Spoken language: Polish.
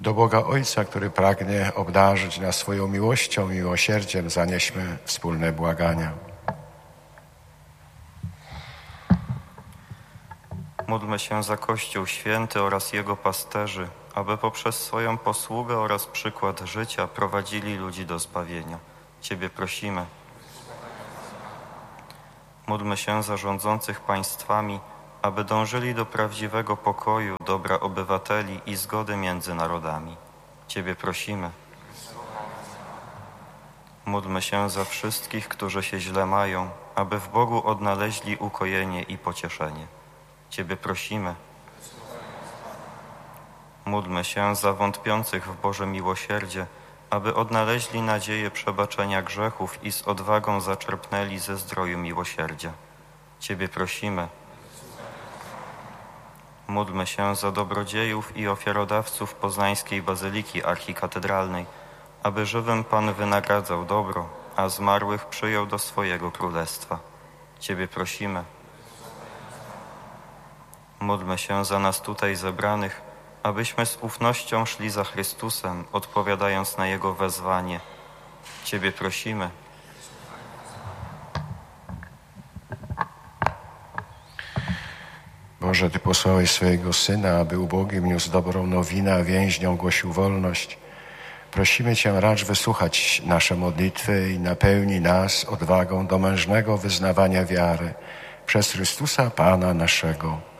do Boga Ojca, który pragnie obdarzyć nas swoją miłością i miłosierdziem, zanieśmy wspólne błagania. Módlmy się za Kościół Święty oraz jego pasterzy, aby poprzez swoją posługę oraz przykład życia prowadzili ludzi do zbawienia. Ciebie prosimy. Módlmy się za rządzących państwami, aby dążyli do prawdziwego pokoju, dobra obywateli i zgody między narodami. Ciebie prosimy. Módlmy się za wszystkich, którzy się źle mają, aby w Bogu odnaleźli ukojenie i pocieszenie. Ciebie prosimy. Módlmy się za wątpiących w Boże miłosierdzie, aby odnaleźli nadzieję przebaczenia grzechów i z odwagą zaczerpnęli ze zdroju miłosierdzia. Ciebie prosimy. Módlmy się za dobrodziejów i ofiarodawców Poznańskiej Bazyliki Archikatedralnej, aby żywym Pan wynagradzał dobro, a zmarłych przyjął do swojego królestwa. Ciebie prosimy. Módlmy się za nas tutaj zebranych, abyśmy z ufnością szli za Chrystusem, odpowiadając na Jego wezwanie. Ciebie prosimy. Boże, Ty posłałeś swojego Syna, aby ubogim niósł dobrą nowinę, a więźniom głosił wolność. Prosimy Cię, racz wysłuchać nasze modlitwy i napełnij nas odwagą do mężnego wyznawania wiary przez Chrystusa Pana naszego.